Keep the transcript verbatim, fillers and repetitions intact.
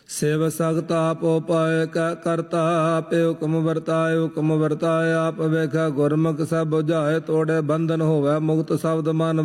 save सख्त आप उपाय करता आपे हुक्म वरताए हुक्म वरताए आप वेखा गुरमुख सब बुझाए तोड़े बंधन होवे मुक्त शब्द मन